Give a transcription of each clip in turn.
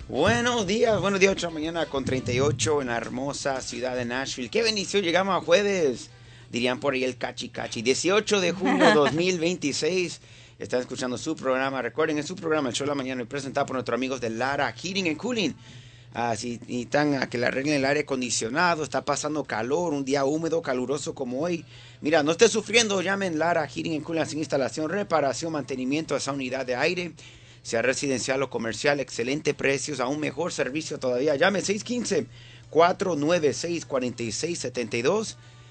Buenos días, 8 de la mañana con 38 en la hermosa ciudad de Nashville. ¡Qué bendición! Llegamos a jueves, dirían por ahí el cachi cachi. 18 de junio 2026. Están escuchando su programa. Recuerden, es su programa, el show de la mañana, y presentado por nuestros amigos de Lara Heating and Cooling. Si necesitan a que le arreglen el aire acondicionado, está pasando calor, un día húmedo, caluroso como hoy. Mira, no esté sufriendo, llamen Lara Heating and Cooling sin instalación, reparación, mantenimiento de esa unidad de aire. Sea residencial o comercial, excelente precios, aún mejor servicio todavía. Llame 615-496-4672.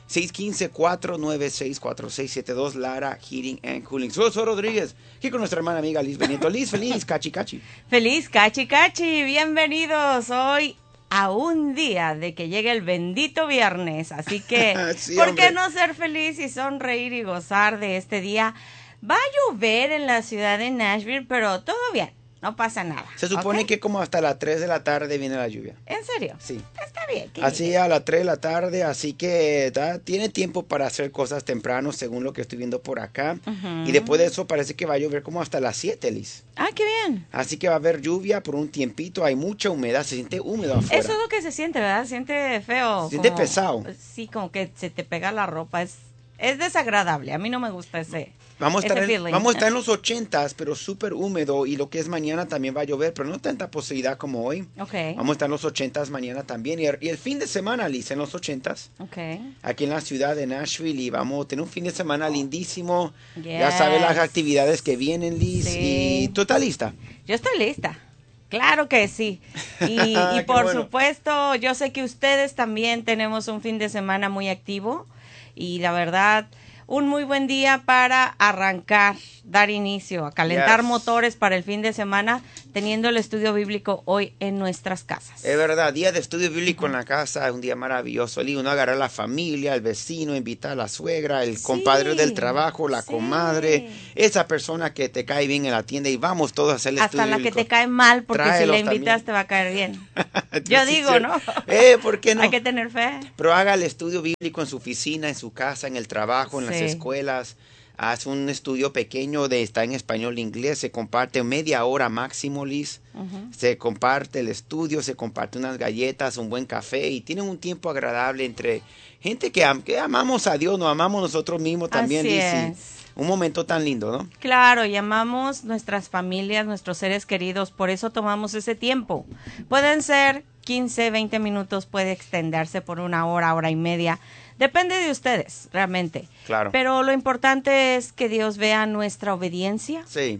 615-496-4672. Lara Heating and Cooling. Soy Rodríguez, aquí con nuestra hermana amiga Liz Benito. Liz, feliz cachi cachi. Feliz cachi cachi, bienvenidos hoy a un día de que llegue el bendito viernes. Así que, sí, ¿por qué hombre. no ser feliz y sonreír y gozar de este día? Va a llover en la ciudad de Nashville, pero todo bien, no pasa nada. Se supone ¿ok? que como hasta las 3 de la tarde viene la lluvia. ¿En serio? Sí. Está bien. Así a las 3 de la tarde, así que tiene tiempo para hacer cosas temprano, según lo que estoy viendo por acá. Y después de eso parece que va a llover como hasta las 7, Liz. Ah, qué bien. Así que va a haber lluvia por un tiempito, hay mucha humedad, se siente húmedo afuera. Eso es lo que se siente, ¿verdad? Se siente feo. Se siente pesado. Sí, como que se te pega la ropa. Es desagradable. A mí no me gusta ese. Vamos a feeling. estar en los 80s, pero súper húmedo, y lo que es mañana también va a llover, pero no tanta posibilidad como hoy. Okay. Vamos a estar en los 80s mañana también, y el fin de semana, Liz, en los 80s, Okay. aquí en la ciudad de Nashville, y vamos a tener un fin de semana lindísimo. Yes. Ya sabes las actividades que vienen, Liz, Sí. y ¿tú estás lista? Yo estoy lista. Claro que sí. Y Qué por bueno. supuesto, yo sé que ustedes también tenemos un fin de semana muy activo y la verdad, un muy buen día para arrancar, dar inicio, a calentar Yes. motores para el fin de semana, teniendo el estudio bíblico hoy en nuestras casas. Es verdad, día de estudio bíblico en la casa, es un día maravilloso. Uno agarra a la familia, el vecino, invitar a la suegra, el compadre del trabajo, la sí. comadre, esa persona que te cae bien en la tienda, y vamos todos a hacer el Hasta estudio la que bíblico. te cae mal, porque Tráelos si la invitas también. te va a caer bien. Sí, Yo digo, cierto. ¿no? ¿Por qué no? Hay que tener fe. Pero haga el estudio bíblico en su oficina, en su casa, en el trabajo, en las Sí. escuelas. Haz un estudio pequeño está en español e inglés, se comparte media hora máximo, Liz. Se comparte el estudio, se comparte unas galletas, un buen café, y tienen un tiempo agradable entre gente que amamos a Dios, nos amamos nosotros mismos también, Así Liz. es. Y un momento tan lindo, ¿no? Claro, y amamos nuestras familias, nuestros seres queridos, por eso tomamos ese tiempo. Pueden ser 15, 20 minutos, puede extenderse por una hora, hora y media. Depende de ustedes, realmente. Claro. Pero lo importante es que Dios vea nuestra obediencia. Sí.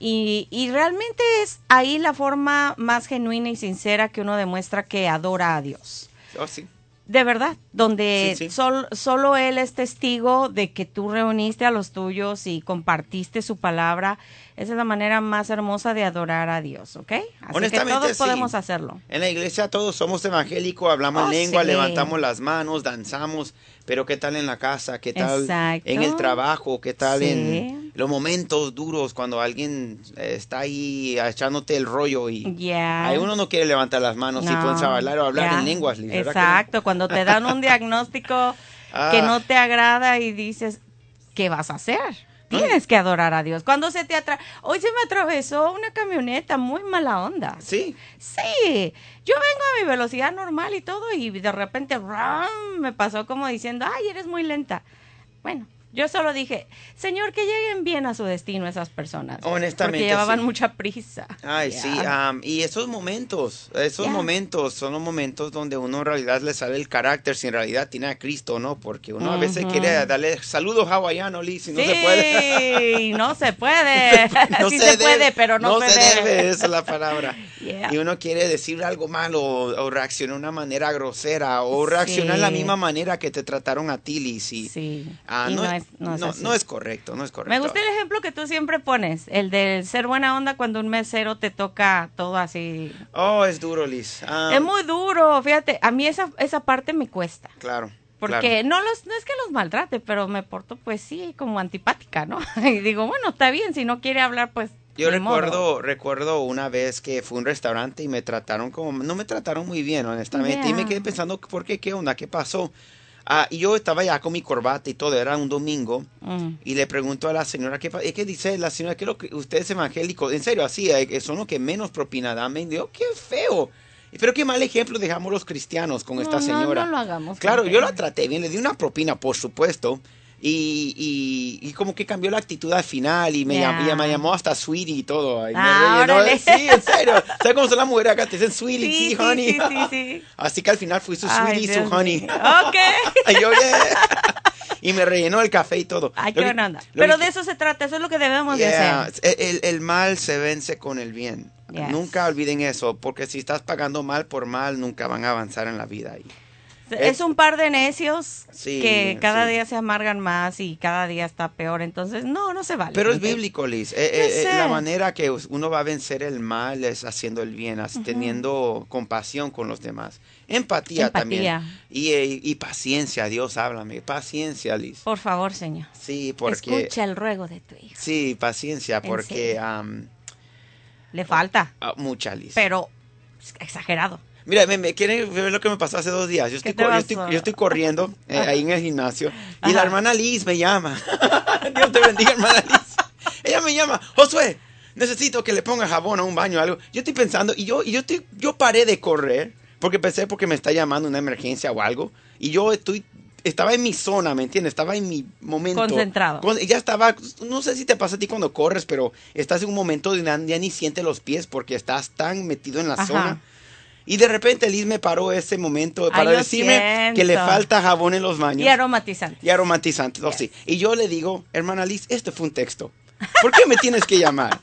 Y realmente es ahí la forma más genuina y sincera que uno demuestra que adora a Dios. Oh, sí. De verdad, donde Sí, sí. solo Él es testigo de que tú reuniste a los tuyos y compartiste su palabra. Esa es la manera más hermosa de adorar a Dios, ¿ok? Así que Honestamente, todos sí. podemos hacerlo. En la iglesia todos somos evangélicos, hablamos Oh, lengua, sí. levantamos las manos, danzamos, pero ¿qué tal en la casa? ¿Qué tal Exacto. en el trabajo? ¿Qué tal Sí. en los momentos duros cuando alguien está ahí echándote el rollo y Yeah. ahí uno no quiere levantar las manos y ponerse a bailar o hablar ya. en lenguas, Liz, ¿verdad que no? Exacto, cuando te dan un diagnóstico que Ah. no te agrada y dices, ¿qué vas a hacer? Tienes que adorar a Dios. Cuando se te hoy se me atravesó una camioneta, muy mala onda. Sí, Sí, yo vengo a mi velocidad normal y todo y de repente ¡ram! Me pasó como diciendo, ay, eres muy lenta. Bueno, yo solo dije, Señor, que lleguen bien a su destino esas personas. Honestamente, porque llevaban sí. mucha prisa. ay, Yeah. sí, y esos momentos Yeah. momentos son los momentos donde uno en realidad le sale el carácter, si en realidad tiene a Cristo, ¿no? Porque uno a veces quiere darle saludos hawaianos, Liz, y no se puede. Sí, no se puede. No Sí se puede, pero no se debe. esa es la palabra. Yeah. Y uno quiere decir algo malo o reaccionar de una manera grosera o reaccionar de la Sí. misma manera que te trataron a ti, Liz. Y, Sí, y no, no es así. no es correcto, no es correcto. Me gusta el ejemplo que tú siempre pones, el de ser buena onda cuando un mesero te toca todo así. Oh, es duro, Liz. Es muy duro, fíjate, a mí esa parte me cuesta. Claro. Porque no es que los maltrate, pero me porto pues sí como antipática, ¿no? Y digo, bueno, está bien, si no quiere hablar, pues Yo ni modo. recuerdo una vez que fui a un restaurante y me trataron no me trataron muy bien, honestamente. Yeah. Y me quedé pensando, ¿por qué? ¿Qué onda? ¿Qué pasó? Y yo estaba ya con mi corbata y todo, era un domingo, y le pregunto a la señora, ¿qué dice la señora? ¿Qué es lo que ustedes evangélicos, en serio, así, son los que menos propina dan? Me dijo, qué feo. Pero qué mal ejemplo dejamos los cristianos con esta señora. No lo hagamos. Claro, yo la traté bien, le di una propina, por supuesto. Y como que cambió la actitud al final y me llamó hasta sweetie y todo. Y me rellenó, sí, en serio. ¿Sabes cómo son las mujeres acá? Te dicen sweetie, sí, honey. Sí. Así que al final fui su sweetie y su honey. Ok. Y yo, y me rellenó el café y todo. Ay, qué buena onda. Pero de eso se trata, eso es lo que debemos de hacer. El mal se vence con el bien. Yes. Nunca olviden eso, porque si estás pagando mal por mal, nunca van a avanzar en la vida. Es un par de necios que cada día se amargan más y cada día está peor. Entonces, no se vale. Pero es bíblico, Liz. La manera que uno va a vencer el mal es haciendo el bien, teniendo compasión con los demás. Empatía también. Y paciencia, Dios, háblame. Paciencia, Liz. Por favor, Señor. Sí, porque... Escucha el ruego de tu hijo. Sí, paciencia, porque... le falta. Mucha, Liz. Pero exagerado. Mira, ¿me quieren ver lo que me pasó hace 2 días? Yo estoy corriendo ahí en el gimnasio y la hermana Liz me llama. Dios te bendiga, hermana Liz. Ella me llama, Josué, necesito que le ponga jabón a un baño o algo. Yo estoy pensando y yo paré de correr porque pensé porque me está llamando una emergencia o algo y estaba en mi zona, ¿me entiendes? Estaba en mi momento. Concentrado. Ya estaba, no sé si te pasa a ti cuando corres, pero estás en un momento donde ya ni sientes los pies porque estás tan metido en la zona. Y de repente Liz me paró ese momento para decirme que le falta jabón en los baños. Y aromatizante. Yes. Sí. Y yo le digo, hermana Liz, este fue un texto. ¿Por qué me tienes que llamar?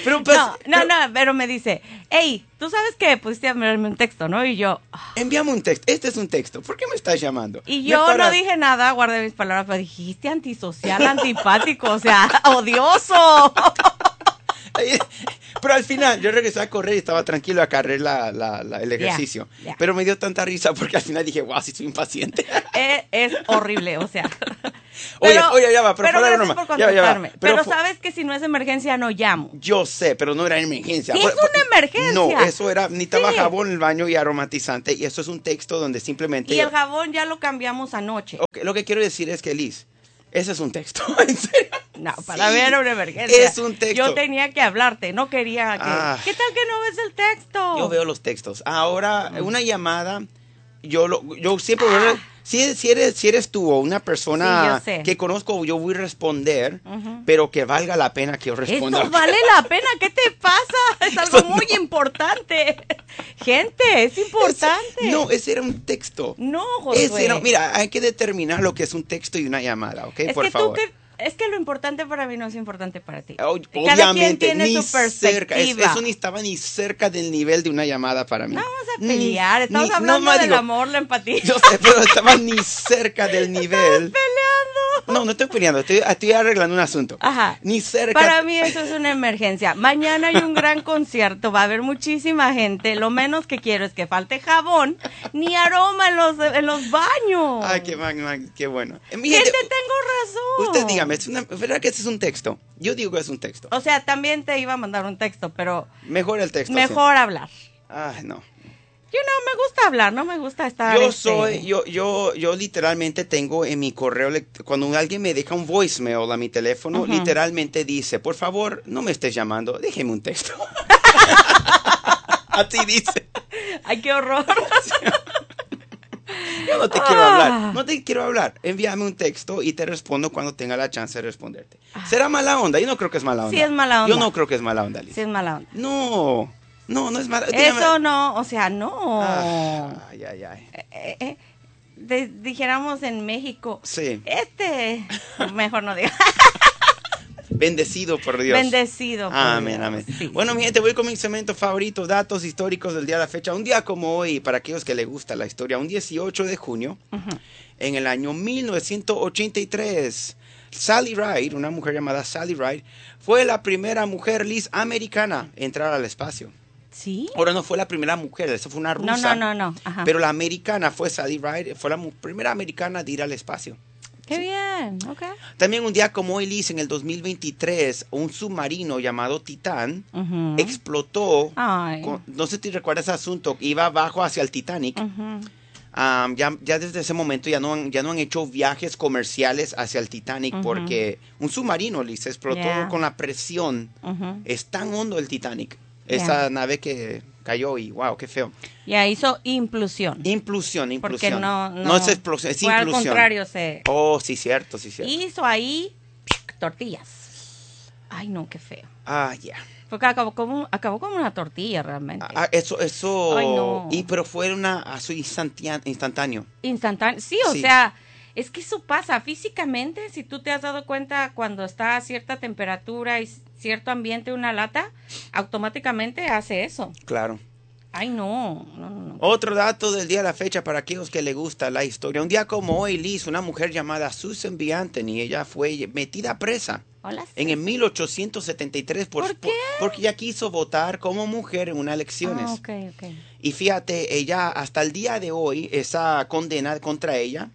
Pero me dice, hey, tú sabes que pusiste a enviarme un texto, ¿no? Y yo... Envíame un texto. Este es un texto. ¿Por qué me estás llamando? Y yo no dije nada, guardé mis palabras, pero dijiste antisocial, antipático, o sea, odioso. Pero al final yo regresé a correr y estaba tranquilo a correr el ejercicio. Pero me dio tanta risa porque al final dije, wow, sí soy impaciente. Es horrible, o sea. Oye, ya va, pero gracias por contestarme. Pero sabes que si no es emergencia no llamo. Yo sé, pero no era emergencia. Sí, es una emergencia. No, eso era, necesitaba jabón en el baño y aromatizante. Y eso es un texto donde simplemente... Y el jabón ya lo cambiamos anoche. Okay, lo que quiero decir es que, Liz, ese es un texto, ¿en serio? No, para mí era una emergencia. Es un texto. Yo tenía que hablarte, no quería que... ¿Qué tal que no ves el texto? Yo veo los textos. Ahora, una llamada, yo siempre... Si eres tú o una persona que conozco, yo voy a responder, pero que valga la pena que yo responda. Eso vale la pena, ¿qué te pasa? Es algo muy importante. Gente, es importante. Ese era un texto. No, Josué. Mira, hay que determinar lo que es un texto y una llamada, ¿ok? Por favor. Es que lo importante para mí no es importante para ti. Obviamente, cada quien tiene su perspectiva. Eso ni estaba ni cerca del nivel de una llamada para mí. No vamos a pelear, estamos hablando del amor, la empatía. Yo sé, pero estaba ni cerca del nivel. ¿Estás peleando? No estoy peleando, estoy arreglando un asunto. Ajá. Ni cerca. Para mí eso es una emergencia. Mañana hay un gran concierto, va a haber muchísima gente. Lo menos que quiero es que falte jabón ni aroma en los baños. Ay, qué bueno. Gente, tengo razón. Usted dígame, ¿verdad que este es un texto? Yo digo que es un texto. O sea, también te iba a mandar un texto, pero... Mejor el texto. Mejor hablar. Ay, no. Yo no me gusta hablar, no me gusta estar... Yo literalmente tengo en mi correo, cuando alguien me deja un voicemail a mi teléfono, literalmente dice, por favor, no me estés llamando, déjeme un texto. Así dice. Ay, qué horror. Yo no te quiero hablar, no te quiero hablar. Envíame un texto y te respondo cuando tenga la chance de responderte. ¿Será mala onda? Yo no creo que es mala onda. Sí es mala onda. Yo no creo que es mala onda, Liz. Sí es mala onda. No es mala. Eso no, o sea, no. Ay. Dijéramos en México. Sí. Mejor no diga. Bendecido por Dios. Bendecido por amén, Dios. amén. Sí. Bueno, mi gente, voy con mi segmento favorito, datos históricos del día de la fecha. Un día como hoy, para aquellos que les gusta la historia, un 18 de junio, en el año 1983, Sally Ride, una mujer llamada Sally Ride, fue la primera mujer, Liz, americana en entrar al espacio. ¿Sí? Ahora no fue la primera mujer, eso fue una rusa. No. Ajá. Pero la americana fue Sally Ride, fue la primera americana de ir al espacio. ¡Qué bien! Ok. También un día como hoy, Liz, en el 2023, un submarino llamado Titán explotó. No sé si te recuerdas ese asunto, iba abajo hacia el Titanic. ya desde ese momento ya no han hecho viajes comerciales hacia el Titanic porque un submarino, Liz, explotó con la presión. Es tan hondo el Titanic. Esa nave que cayó y wow, qué feo. Ya hizo implusión. Implusión. Porque no es explosión, es fue implusión. Al contrario, Oh, sí, cierto. Hizo ahí tortillas. Ay, no, qué feo. Ya. Porque acabó como una tortilla realmente. Eso. Ay, no. Pero fue instantáneo. Instantáneo. Sí, o sea, es que eso pasa físicamente. Si tú te has dado cuenta cuando está a cierta temperatura y cierto ambiente una lata, automáticamente hace eso. Claro. Ay, no. Otro dato del día de la fecha para aquellos que les gusta la historia. Un día como hoy, Liz, una mujer llamada Susan B. Anthony, ella fue metida presa. Hola, en el 1873 ¿Por qué? porque ella quiso votar como mujer en unas elecciones. Okay. Y fíjate, ella hasta el día de hoy, esa condena contra ella,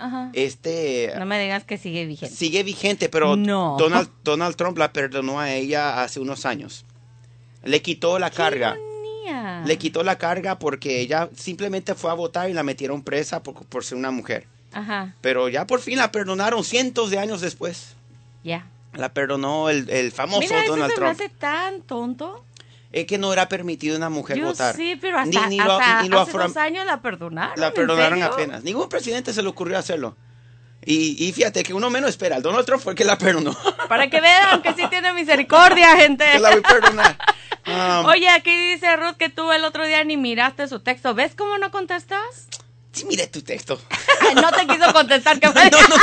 no me digas que sigue vigente. Sigue vigente, pero no. Donald Trump la perdonó a ella hace unos años. Le quitó la carga. Le quitó la carga porque ella simplemente fue a votar y la metieron presa por ser una mujer. Pero ya por fin la perdonaron cientos de años después. Ya. La perdonó el famoso Donald Trump. Mira, eso se me hace tan tonto. Es que no era permitido a una mujer votar. Sí, pero hasta hace 2 años la perdonaron. La perdonaron apenas. Ningún presidente se le ocurrió hacerlo. Y fíjate que uno menos espera. El Donald Trump fue el que la perdonó. Para que vean que sí tiene misericordia, gente. Que la voy a perdonar. Oye, aquí dice Ruth que tú el otro día ni miraste su texto. ¿Ves cómo no contestas? Sí, mire tu texto. No te quiso contestar. No,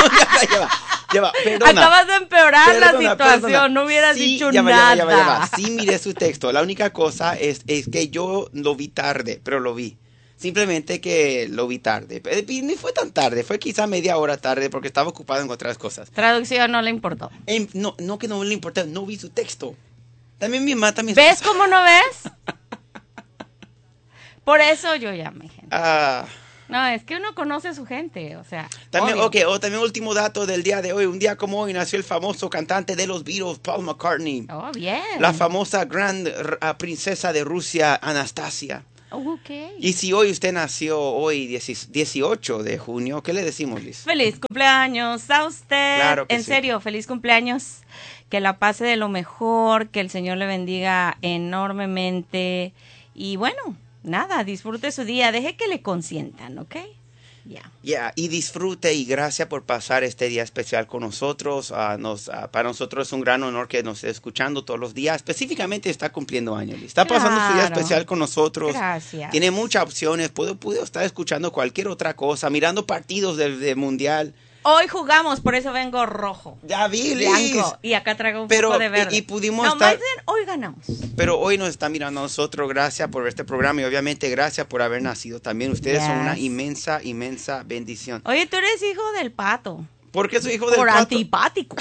ya va, perdona. Acabas de empeorar la situación, no hubieras dicho nada. Ya va. Sí miré su texto. La única cosa es que yo lo vi tarde, pero lo vi. Simplemente que lo vi tarde. Y ni fue tan tarde, fue quizá media hora tarde porque estaba ocupado en otras cosas. Traducción no le importó. No que no le importó, no vi su texto. También mi mamá también. ¿Ves cómo no ves? Por eso yo llamé, gente. No, es que uno conoce a su gente, o sea. También, también último dato del día de hoy. Un día como hoy nació el famoso cantante de los Beatles, Paul McCartney. Oh, bien. La famosa gran princesa de Rusia, Anastasia. Okay. Y si hoy usted nació hoy 18 de junio, ¿qué le decimos, Liz? Feliz cumpleaños a usted. Claro que en sí. serio, feliz cumpleaños. Que la pase de lo mejor, que el Señor le bendiga enormemente. Y bueno, nada, disfrute su día, deje que le consientan, ¿ok? Y disfrute y gracias por pasar este día especial con nosotros. Para nosotros es un gran honor que nos esté escuchando todos los días. Específicamente está cumpliendo años. Está pasando su día especial con nosotros. Gracias. Tiene muchas opciones. Puede estar escuchando cualquier otra cosa, mirando partidos del Mundial. Hoy jugamos, por eso vengo rojo. Ya vi, blanco. Y acá traigo un poco de verde. Y pudimos estar... más bien, hoy ganamos. Pero hoy nos está mirando a nosotros. Gracias por ver este programa y obviamente gracias por haber nacido también. Ustedes son una inmensa, inmensa bendición. Oye, tú eres hijo del pato. ¿Por qué soy hijo del pato? Por antipático.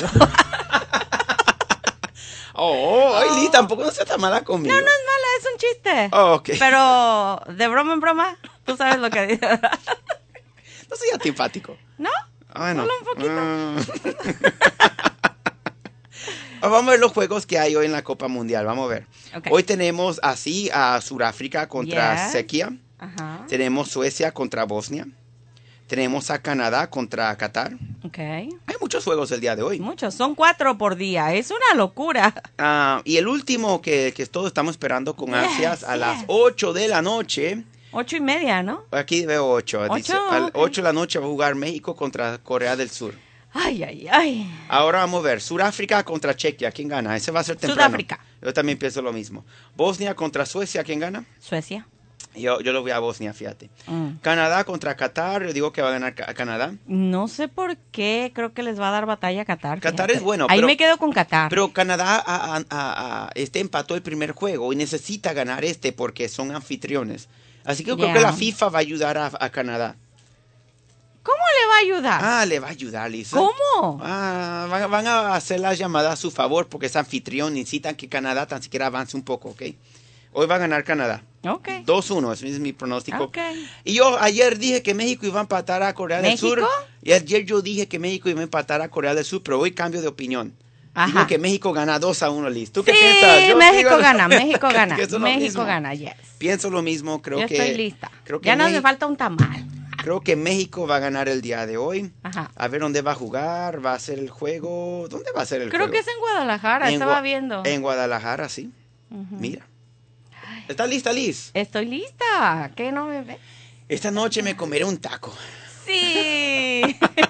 Liz, tampoco no seas tan mala conmigo. No es mala, es un chiste. Ok. Pero de broma en broma, tú sabes lo que dice. No soy antipático. ¿No? Bueno. Solo un poquito. Vamos a ver los juegos que hay hoy en la Copa Mundial. Vamos a ver. Okay. Hoy tenemos a Sudáfrica contra Chequia. Tenemos Suecia contra Bosnia. Tenemos a Canadá contra Qatar. Okay. Hay muchos juegos el día de hoy. Muchos, son 4 por día. Es una locura. Y el último que todos estamos esperando con ansias a las 8 de la noche. 8:30, ¿no? Aquí veo 8. Dice, a las 8 de la noche va a jugar México contra Corea del Sur. Ay. Ahora vamos a ver. Sudáfrica contra Chequia. ¿Quién gana? Ese va a ser temprano. Sudáfrica. Yo también pienso lo mismo. Bosnia contra Suecia. ¿Quién gana? Suecia. Yo lo voy a Bosnia, fíjate. Canadá contra Qatar. Yo digo que va a ganar Canadá. No sé por qué. Creo que les va a dar batalla a Qatar. Qatar es bueno. Ahí me quedo con Qatar. Pero Canadá empató el primer juego y necesita ganar porque son anfitriones. Así que yo creo que la FIFA va a ayudar a Canadá. ¿Cómo le va a ayudar? Le va a ayudar, Lisa. ¿Cómo? Van a hacer las llamadas a su favor porque es anfitrión. Necesitan que Canadá tan siquiera avance un poco, ¿ok? Hoy va a ganar Canadá. Ok. 2-1, ese es mi pronóstico. Okay. Y yo ayer dije que México iba a empatar a Corea del Sur. Y ayer yo dije que México iba a empatar a Corea del Sur, pero hoy cambio de opinión. Digo que México gana 2-1, Liz. ¿Tú qué piensas? Sí, México gana. México gana, yes. Pienso lo mismo, creo yo que... estoy lista. Creo que ya no hace falta un tamal. creo que México va a ganar el día de hoy. Ajá. A ver dónde va a jugar, va a ser el juego. ¿Dónde va a ser el juego? Creo que es en Guadalajara, estaba viendo. En Guadalajara, sí. Mira. ¿Estás lista, Liz? Estoy lista. ¿Qué no me ve? Esta noche me comeré un taco. Sí.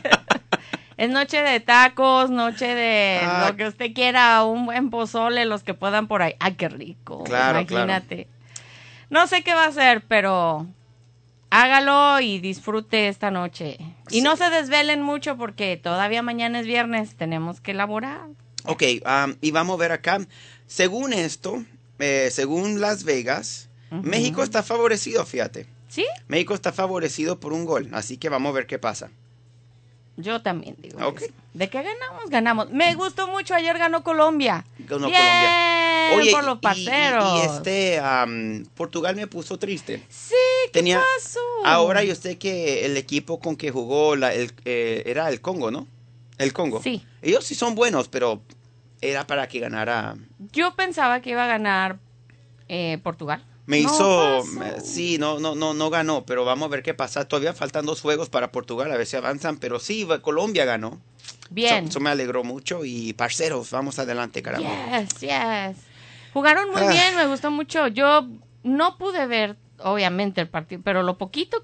Es noche de tacos, noche de lo que usted quiera, un buen pozole, los que puedan por ahí. ¡Ay, qué rico! Claro, imagínate. Claro. No sé qué va a hacer, pero hágalo y disfrute esta noche. Sí. Y no se desvelen mucho porque todavía mañana es viernes, tenemos que elaborar. Ok, y vamos a ver acá. Según esto, según Las Vegas, México está favorecido, fíjate. ¿Sí? México está favorecido por un gol, así que vamos a ver qué pasa. Yo también digo eso. ¿De qué ganamos? Ganamos. Me gustó mucho, ayer ganó Colombia. Ganó Colombia. Oye, por los parceros. Y Portugal me puso triste. Sí, ¿qué pasó? Ahora yo sé que el equipo con que jugó era el Congo, ¿no? El Congo. Sí. Ellos sí son buenos, pero era para que ganara. Yo pensaba que iba a ganar Portugal. Sí, no ganó, pero vamos a ver qué pasa. Todavía faltan 2 juegos para Portugal, a ver si avanzan, pero sí, Colombia ganó. Bien. Eso me alegró mucho y parceros, vamos adelante, caramba. Yes. Jugaron muy bien, me gustó mucho. Yo no pude ver, obviamente, el partido, pero los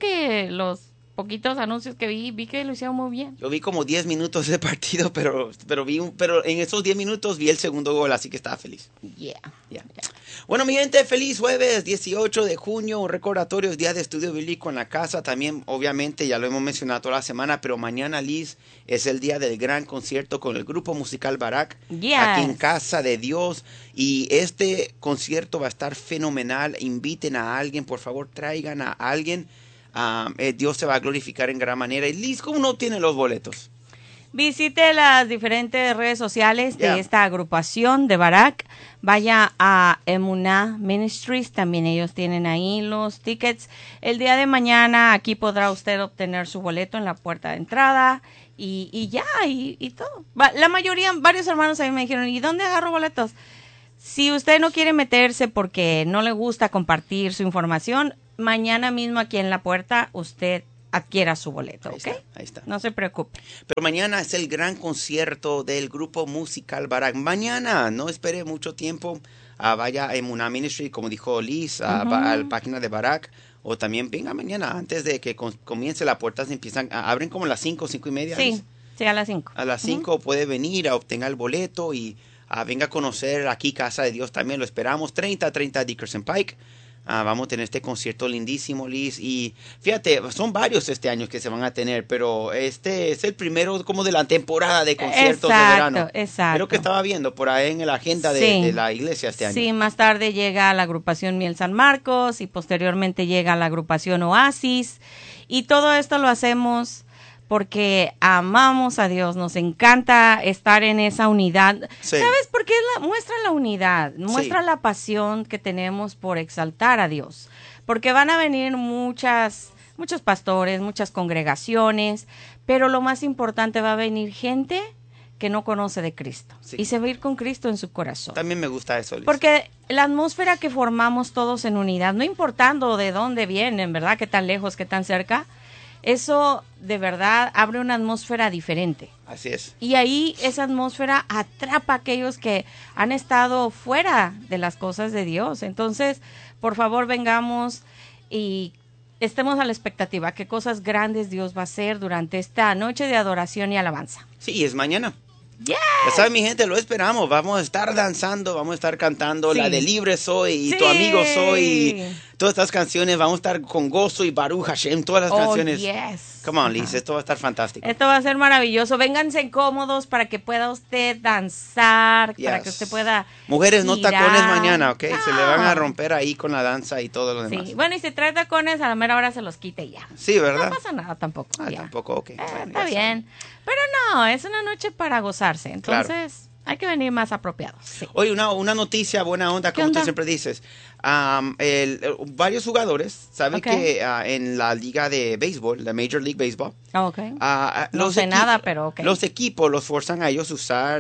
poquitos anuncios que vi que lo hicieron muy bien. Yo vi como 10 minutos de partido, pero en esos 10 minutos vi el segundo gol, así que estaba feliz. Yeah. Bueno, mi gente, feliz jueves 18 de junio, un recordatorio, es día de estudio bíblico en la casa. También, obviamente, ya lo hemos mencionado toda la semana, pero mañana, Liz, es el día del gran concierto con el grupo musical Barak, aquí en Casa de Dios. Y este concierto va a estar fenomenal. Inviten a alguien, por favor, traigan a alguien. Dios se va a glorificar en gran manera. Y Liz, ¿cómo no tiene los boletos? Visite las diferentes redes sociales de esta agrupación de Barak. Vaya a Emuná Ministries, también ellos tienen ahí los tickets. El día de mañana aquí podrá usted obtener su boleto en la puerta de entrada y todo. La mayoría, varios hermanos a mí me dijeron, ¿y dónde agarro boletos? Si usted no quiere meterse porque no le gusta compartir su información, mañana mismo aquí en la puerta usted adquiera su boleto, ¿ok? Ahí está. No se preocupe. Pero mañana es el gran concierto del grupo musical Barak. Mañana, no espere mucho tiempo. Vaya a Emuná Ministry, como dijo Liz, a la página de Barak. O también venga mañana, antes de que comience las puertas, abren como a las 5:30. Sí, a las 5. A las 5 puede venir, obtenga el boleto y venga a conocer aquí Casa de Dios. También lo esperamos, 30 Dickerson Pike. Vamos a tener este concierto lindísimo, Liz. Y fíjate, son varios este año que se van a tener, pero este es el primero como de la temporada de conciertos de verano. Exacto. Creo que estaba viendo por ahí en la agenda de la iglesia este año. Sí, más tarde llega la agrupación Miel San Marcos y posteriormente llega la agrupación Oasis. Y todo esto lo hacemos porque amamos a Dios, nos encanta estar en esa unidad. Sí. ¿Sabes por qué? Muestra la unidad, muestra la pasión que tenemos por exaltar a Dios. Porque van a venir muchos pastores, muchas congregaciones, pero lo más importante, va a venir gente que no conoce de Cristo y se va a ir con Cristo en su corazón. También me gusta eso, Liz. Porque la atmósfera que formamos todos en unidad, no importando de dónde vienen, ¿verdad? Qué tan lejos, qué tan cerca, eso de verdad abre una atmósfera diferente. Así es. Y ahí esa atmósfera atrapa a aquellos que han estado fuera de las cosas de Dios. Entonces, por favor, vengamos y estemos a la expectativa qué cosas grandes Dios va a hacer durante esta noche de adoración y alabanza. Sí, es mañana. Yes. Ya saben, mi gente, lo esperamos. Vamos a estar danzando, vamos a estar cantando la de Libre Soy y Tu Amigo Soy. Y todas estas canciones, vamos a estar con gozo y Baruch Hashem, todas las canciones. Yes. Come on, Liz, esto va a estar fantástico. Esto va a ser maravilloso. Vénganse cómodos para que pueda usted danzar, para que usted pueda Mujeres, no girar. tacones mañana, ¿ok? Se le van a romper ahí con la danza y todo lo demás. Sí, bueno, y si trae tacones, a la mera hora se los quite y ya. Sí, ¿verdad? No pasa nada tampoco. Tampoco, ok. Bueno, está bien. Pero no, es una noche para gozarse. Entonces, Hay que venir más apropiados. Sí. Oye, una noticia buena onda, como tú siempre dices. Varios jugadores saben que en la liga de béisbol, la Major League Baseball, no sé nada, pero los equipos los forzan a ellos usar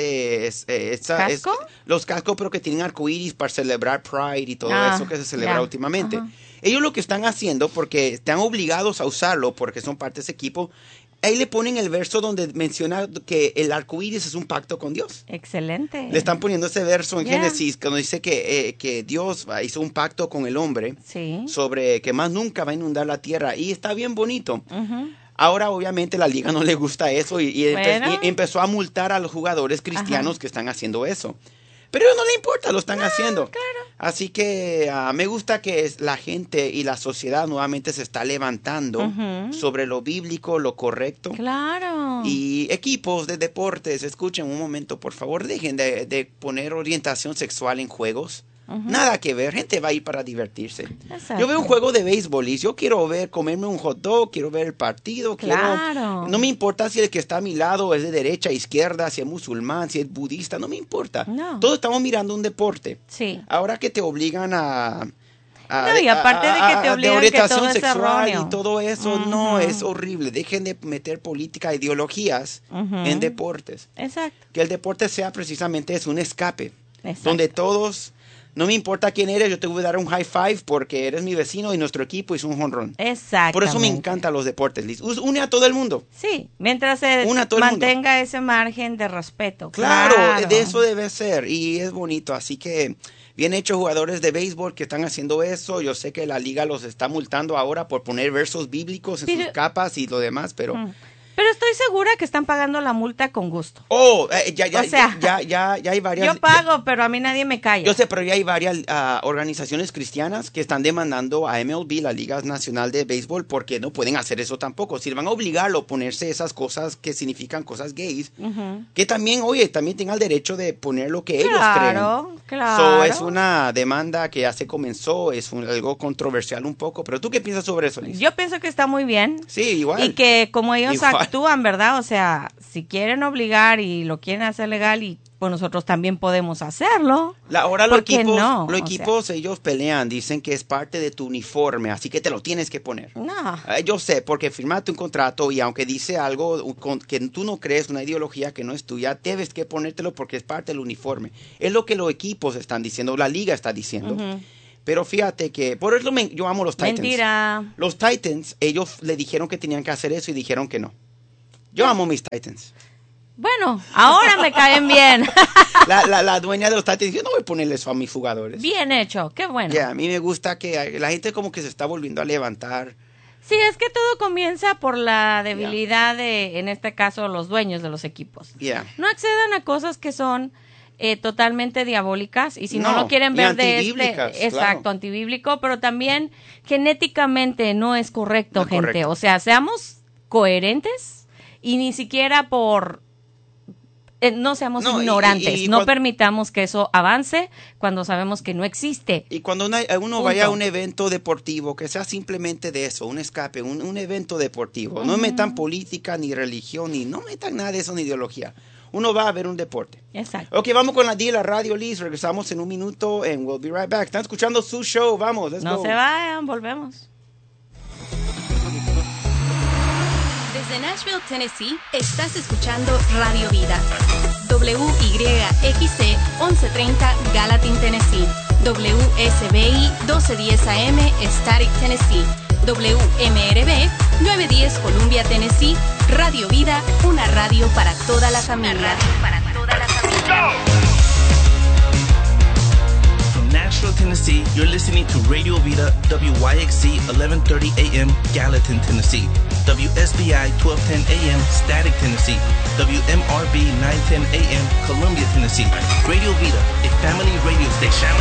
¿casco? Los cascos, pero que tienen arcoíris para celebrar Pride y todo eso que se celebra últimamente. Ellos lo que están haciendo, porque están obligados a usarlo, porque son parte de ese equipo, ahí le ponen el verso donde menciona que el arco iris es un pacto con Dios. Excelente. Le están poniendo ese verso en Génesis, cuando dice que Dios hizo un pacto con el hombre sobre que más nunca va a inundar la tierra. Y está bien bonito. Ahora, obviamente, la liga no le gusta eso y empezó a multar a los jugadores cristianos que están haciendo eso. Pero no le importa, lo están haciendo. Claro. Así que me gusta que la gente y la sociedad nuevamente se está levantando sobre lo bíblico, lo correcto. Claro. Y equipos de deportes, escuchen un momento, por favor, dejen de poner orientación sexual en juegos. Nada que ver, gente va a ir para divertirse. Exacto. Yo veo un juego de béisbol y yo quiero comerme un hot dog, quiero ver el partido, no me importa si el que está a mi lado es de derecha, izquierda, si es musulmán, si es budista, no me importa. No. Todos estamos mirando un deporte. Sí. Ahora que te obligan y aparte de que te obligan que todo es sexual erróneo. Y todo eso, no, es horrible. Dejen de meter política, ideologías en deportes. Exacto. Que el deporte sea precisamente es un escape. Exacto. Donde todos... No me importa quién eres, yo te voy a dar un high five porque eres mi vecino y nuestro equipo hizo un home run. Exacto. Por eso me encantan los deportes, Liz. Une a todo el mundo. Sí, mientras se mantenga ese margen de respeto. Claro, de eso debe ser y es bonito. Así que bien hecho, jugadores de béisbol que están haciendo eso. Yo sé que la liga los está multando ahora por poner versos bíblicos en sus capas y lo demás, pero... Pero estoy segura que están pagando la multa con gusto. Ya hay varias. Yo pago, pero a mí nadie me calla. Yo sé, pero ya hay varias organizaciones cristianas que están demandando a MLB, la Liga Nacional de Béisbol, porque no pueden hacer eso tampoco. Si van a obligarlo a ponerse esas cosas que significan cosas gays, que también tengan el derecho de poner lo que ellos creen. Claro. Es una demanda que ya se comenzó, es algo controversial un poco. Pero ¿tú qué piensas sobre eso, Liz? Yo pienso que está muy bien. Sí, igual. Y que como ellos actúan, ¿verdad? O sea, si quieren obligar y lo quieren hacer legal, y pues nosotros también podemos hacerlo. Ahora los equipos ellos pelean, dicen que es parte de tu uniforme, así que te lo tienes que poner. No. Yo sé, porque firmaste un contrato y aunque dice algo que tú no crees, una ideología que no es tuya, debes que ponértelo porque es parte del uniforme. Es lo que los equipos están diciendo, la liga está diciendo. Pero fíjate que, por eso yo amo los Titans. Mentira. Los Titans, ellos le dijeron que tenían que hacer eso y dijeron que no. Yo amo mis Titans. Bueno, ahora me caen bien. La dueña de los Titans, yo no voy a ponerle eso a mis jugadores. Bien hecho, qué bueno. A mí me gusta que la gente como que se está volviendo a levantar. Sí, es que todo comienza por la debilidad de, en este caso, los dueños de los equipos. No accedan a cosas que son totalmente diabólicas, y si no lo quieren ver exacto, antibíblico, pero también genéticamente no es correcto, gente. Correcto. O sea, seamos coherentes y ni siquiera no seamos ignorantes, no permitamos que eso avance cuando sabemos que no existe. Y cuando uno vaya a un evento deportivo, que sea simplemente de eso, un escape, un evento deportivo, no metan política, ni religión, no metan nada de eso, ni ideología. Uno va a ver un deporte. Exacto. Ok, vamos con la radio, Liz. Regresamos en un minuto and we'll be right back. Están escuchando su show. Vamos, let's go. No se vayan, volvemos. Desde Nashville, Tennessee, estás escuchando Radio Vida. WYXC 1130 Gallatin, Tennessee. WSBI 1210 AM Static, Tennessee. WMRB 910 Columbia, Tennessee. Radio Vida, una radio para toda la familia. From Nashville, Tennessee, you're listening to Radio Vida, WYXC 1130 AM Gallatin, Tennessee. WSBI 1210 AM Static, Tennessee. WMRB 910 AM Columbia, Tennessee. Radio Vida, a family radio station.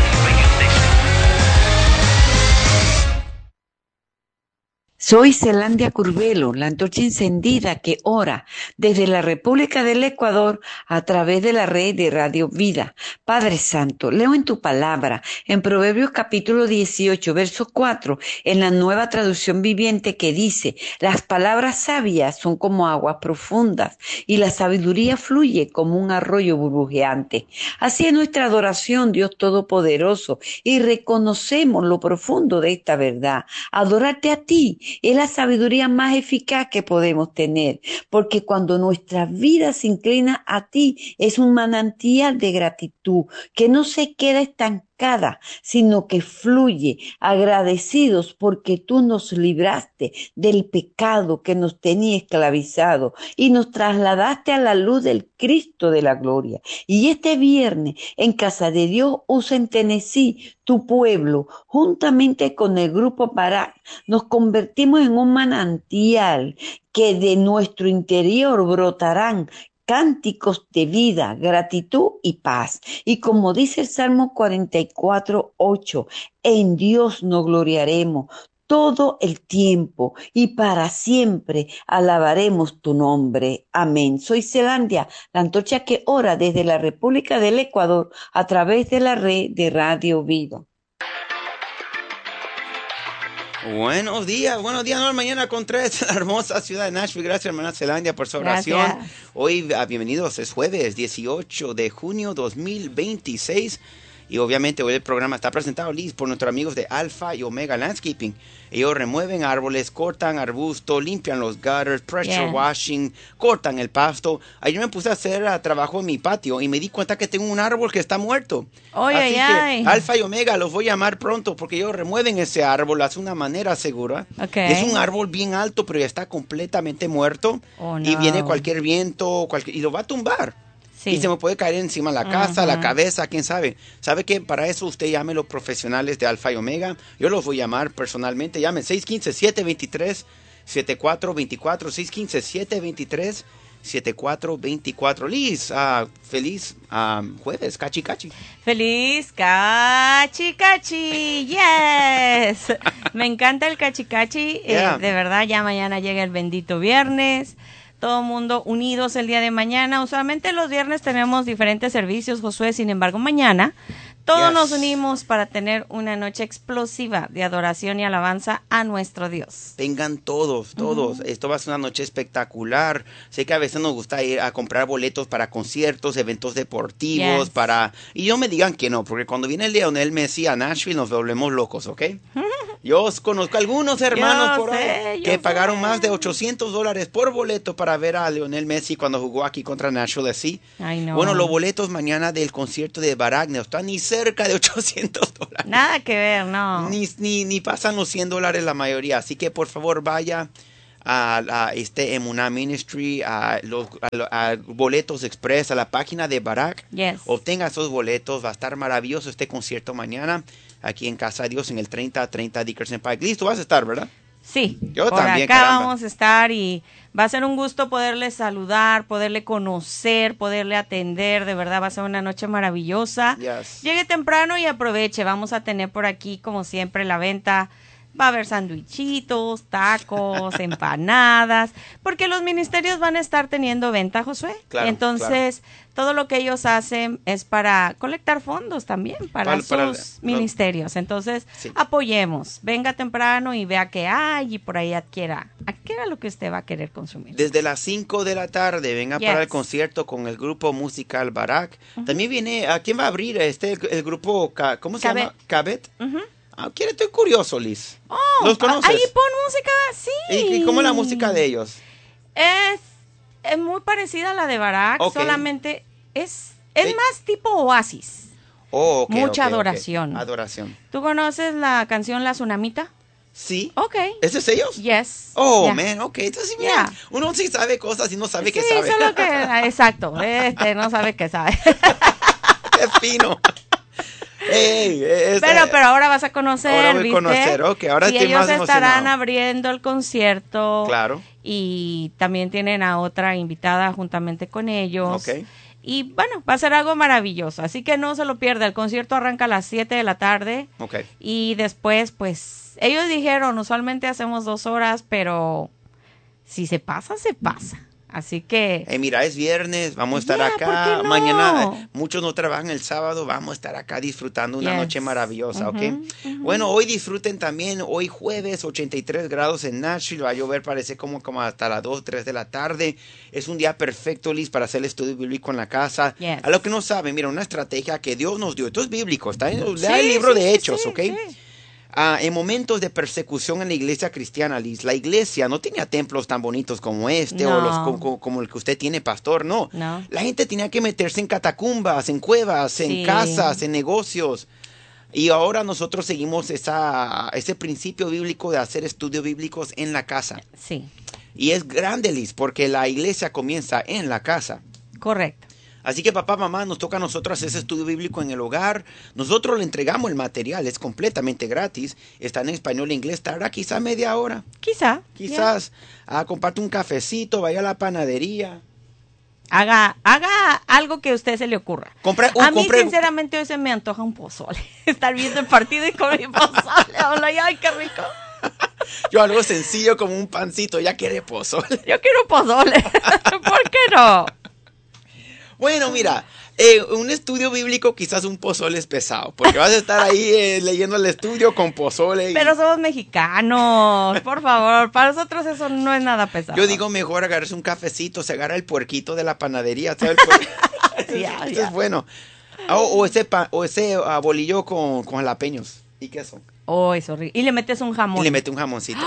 Soy Zelandia Curbelo, la antorcha encendida que ora desde la República del Ecuador a través de la red de Radio Vida. Padre Santo, leo en tu palabra, en Proverbios capítulo 18, verso 4, en la Nueva Traducción Viviente, que dice: las palabras sabias son como aguas profundas y la sabiduría fluye como un arroyo burbujeante. Así es nuestra adoración, Dios Todopoderoso, y reconocemos lo profundo de esta verdad. Adorarte a ti es la sabiduría más eficaz que podemos tener, porque cuando nuestra vida se inclina a ti, es un manantial de gratitud que no se queda estancada, sino que fluye, agradecidos porque tú nos libraste del pecado que nos tenía esclavizado y nos trasladaste a la luz del Cristo de la gloria. Y este viernes, en Casa de Dios, USA en Tennessee, tu pueblo, juntamente con el grupo Barak, nos convertimos en un manantial que de nuestro interior brotarán cánticos de vida, gratitud y paz. Y como dice el Salmo 44:8, en Dios nos gloriaremos todo el tiempo y para siempre alabaremos tu nombre. Amén. Soy Zelandia, la antorcha que ora desde la República del Ecuador a través de la red de Radio Vida. Buenos días, no, mañana con 3 en la hermosa ciudad de Nashville. Gracias, hermana Zelandia, por su oración. Gracias. Hoy, bienvenidos, es jueves 18 de junio 2026. Y obviamente hoy el programa está presentado, Liz, por nuestros amigos de Alfa y Omega Landscaping. Ellos remueven árboles, cortan arbustos, limpian los gutters, pressure washing, cortan el pasto. Ayer me puse a hacer trabajo en mi patio y me di cuenta que tengo un árbol que está muerto. Así que Alfa y Omega los voy a llamar pronto porque ellos remueven ese árbol de una manera segura. Okay. Es un árbol bien alto, pero ya está completamente muerto. Oh, no. Y viene cualquier viento y lo va a tumbar. Sí. Y se me puede caer encima la casa, la cabeza, quién sabe. ¿Sabe qué? Para eso usted llame a los profesionales de Alfa y Omega. Yo los voy a llamar personalmente. Llame 615-723-7424. 615-723-7424. Liz, feliz jueves, cachi cachi. Feliz cachi cachi, yes. Me encanta el cachi cachi. De verdad, ya mañana llega el bendito viernes. Todo mundo unidos el día de mañana. Usualmente los viernes tenemos diferentes servicios, Josué. Sin embargo, mañana todos nos unimos para tener una noche explosiva de adoración y alabanza a nuestro Dios. Vengan todos. Esto va a ser una noche espectacular. Sé que a veces nos gusta ir a comprar boletos para conciertos, eventos deportivos, y no me digan que no, porque cuando viene el Lionel Messi a Nashville nos volvemos locos, ¿ok? Yo conozco algunos hermanos por ahí que pagaron más de $800 por boleto para ver a Lionel Messi cuando jugó aquí contra Nashville SC. Bueno, los boletos mañana del concierto de Barak no están ni cerca de $800. Nada que ver, no. Ni pasan los $100 la mayoría. Así que por favor vaya a Emuná Ministry, a Boletos Express, a la página de Barak. Obtenga esos boletos. Va a estar maravilloso este concierto mañana aquí en Casa de Dios en el 3030 Dickerson Pike. Listo, vas a estar, ¿verdad? Sí, yo por también, acá caramba. vamos a estar y va a ser un gusto poderle saludar, poderle conocer, poderle atender. De verdad va a ser una noche maravillosa. Llegue temprano y aproveche. Vamos a tener por aquí, como siempre, la venta. Va a haber sandwichitos, tacos, empanadas, porque los ministerios van a estar teniendo venta, Josué. Entonces, todo lo que ellos hacen es para colectar fondos también para sus ministerios. Entonces, apoyemos. Venga temprano y vea qué hay y por ahí adquiera lo que usted va a querer consumir. Desde las 5 de la tarde, venga para el concierto con el grupo musical Barak. También viene, ¿a quién va a abrir el grupo? ¿Cómo se llama? Cabet. Estoy curioso, Liz. ¿Los conoces? Ahí pon música, sí. ¿Y cómo es la música de ellos? Es muy parecida a la de Barak, solamente es más tipo Oasis. Mucha adoración. Adoración. ¿Tú conoces la canción La Tsunamita? Sí. ¿Ese es ellos? Yes. Man, entonces mira, uno sí sabe cosas y no sabe qué sabe. Sí, eso es lo que, exacto, no sabe qué sabe. Qué fino. Pero ahora vas a conocer, ahora voy a conocer, ahora y estoy ellos más emocionado. estarán abriendo el concierto. Claro. Y también tienen a otra invitada juntamente con ellos. Y bueno, va a ser algo maravilloso. Así que no se lo pierda. El concierto arranca a las 7 de la tarde. Okay. Y después, pues, ellos dijeron, usualmente hacemos 2 horas, pero si se pasa, se pasa. Así que... mira, es viernes, vamos a estar acá. ¿por qué no? Mañana, muchos no trabajan el sábado, vamos a estar acá disfrutando una noche maravillosa, ¿ok? Bueno, hoy disfruten también, hoy jueves, 83 grados en Nashville, va a llover, parece como hasta las 2, 3 de la tarde. Es un día perfecto, Liz, para hacer el estudio bíblico en la casa. Yes. A lo que no saben, mira, una estrategia que Dios nos dio, esto es bíblico, está en el libro de Hechos, ¿ok? Sí. En momentos de persecución en la iglesia cristiana, Liz, la iglesia no tenía templos tan bonitos como este o como el que usted tiene, pastor, no. La gente tenía que meterse en catacumbas, en cuevas, en casas, en negocios. Y ahora nosotros seguimos ese principio bíblico de hacer estudios bíblicos en la casa. Sí. Y es grande, Liz, porque la iglesia comienza en la casa. Correcto. Así que papá, mamá, nos toca a nosotros hacer ese estudio bíblico en el hogar. Nosotros le entregamos el material, es completamente gratis. Está en español e inglés, tarda quizá media hora. Quizás. Comparte un cafecito, vaya a la panadería. Haga algo que a usted se le ocurra. A mí, sinceramente, hoy se me antoja un pozole. Estar viendo el partido y comer pozole. Ay, qué rico. Yo algo sencillo como un pancito, ya quiere pozole. Yo quiero pozole. ¿Por qué no? Bueno, mira, un estudio bíblico quizás un pozole es pesado, porque vas a estar ahí leyendo el estudio con pozole. Pero somos mexicanos, por favor, para nosotros eso no es nada pesado. Yo digo mejor agarrarse un cafecito, se agarra el puerquito de la panadería, ¿sabes? Eso es bueno. O ese bolillo con jalapeños y queso. Oh, eso rico. Y le metes un jamón. Y le mete un jamoncito.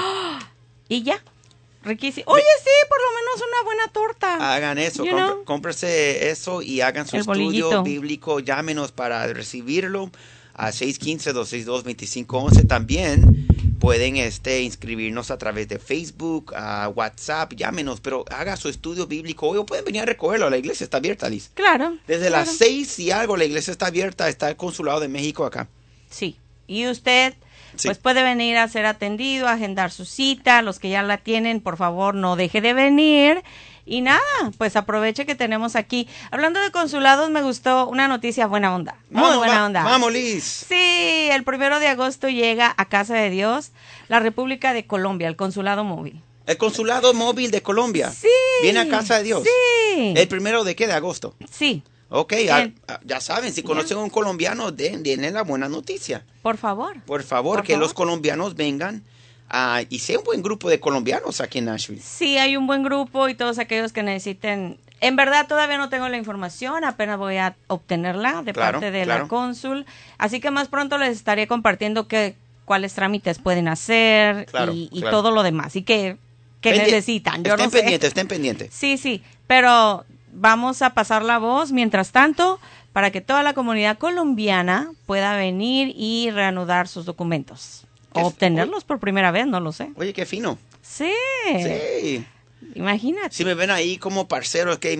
Y ya. Riquísimo. Oye, sí, por lo menos una buena torta. Hagan eso, cómprese eso y hagan su estudio bíblico. Llámenos para recibirlo a 615-262-2511. También pueden inscribirnos a través de Facebook, a WhatsApp. Llámenos, pero haga su estudio bíblico hoy o pueden venir a recogerlo. La iglesia está abierta, Liz. Claro. Desde las 6 y algo la iglesia está abierta. Está el Consulado de México acá. Sí. Y usted... pues puede venir a ser atendido, a agendar su cita. Los que ya la tienen, por favor, no deje de venir. Y nada, pues aproveche que tenemos aquí. Hablando de consulados, me gustó una noticia buena onda. Muy buena onda. Vamos, Liz. Sí, el 1 de agosto llega a Casa de Dios la República de Colombia, el consulado móvil. El consulado móvil de Colombia. Sí. Viene a Casa de Dios. Sí. ¿El 1 de qué? ¿De agosto? Sí. Ok, ya saben, si conocen a un colombiano, denle la buena noticia. Por favor. Por favor, que los colombianos vengan y sea un buen grupo de colombianos aquí en Nashville. Sí, hay un buen grupo y todos aquellos que necesiten. En verdad, todavía no tengo la información, apenas voy a obtenerla de parte de la cónsul. Así que más pronto les estaré compartiendo cuáles trámites pueden hacer y todo lo demás. Y que necesitan. Yo estén pendientes. Sí, pero... vamos a pasar la voz, mientras tanto, para que toda la comunidad colombiana pueda venir y reanudar sus documentos. O obtenerlos por primera vez, no lo sé. Oye, qué fino. Sí. Sí. Imagínate. Si me ven ahí como parceros, que